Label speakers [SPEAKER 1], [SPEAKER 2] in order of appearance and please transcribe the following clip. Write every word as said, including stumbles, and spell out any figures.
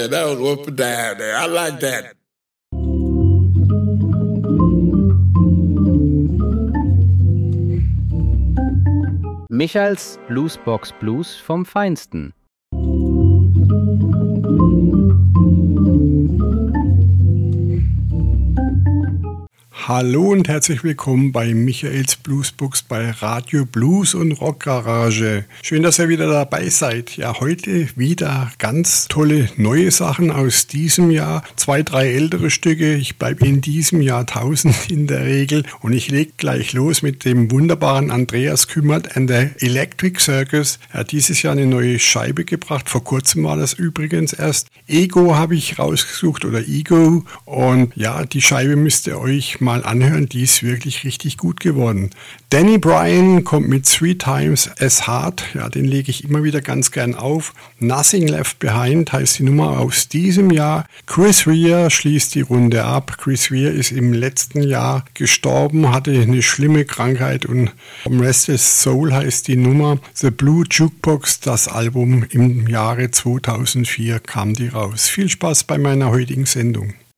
[SPEAKER 1] That was up and down there. I like that.
[SPEAKER 2] Michaels Bluesbox Blues vom Feinsten.
[SPEAKER 3] Hallo und herzlich willkommen bei Michaels Bluesbox bei Radio Blues und Rock Garage. Schön, dass ihr wieder dabei seid. Ja, heute wieder ganz tolle neue Sachen aus diesem Jahr. Zwei, drei ältere Stücke. Ich bleibe in diesem Jahrtausend in der Regel. Und ich lege gleich los mit dem wunderbaren Andreas Kümmert and the Electric Circus. Er hat dieses Jahr eine neue Scheibe gebracht. Vor kurzem war das übrigens erst. Ego habe ich rausgesucht oder Ego. Und ja, die Scheibe müsst ihr euch mal anhören, die ist wirklich richtig gut geworden. Danny Bryan kommt mit Three Times as Hard, ja, den lege ich immer wieder ganz gern auf. Nothing Left Behind heißt die Nummer aus diesem Jahr. Chris Rea schließt die Runde ab. Chris Rea ist im letzten Jahr gestorben, hatte eine schlimme Krankheit und Restless Soul heißt die Nummer. The Blue Jukebox, das Album im Jahre zweitausendvier kam die raus. Viel Spaß bei meiner heutigen Sendung.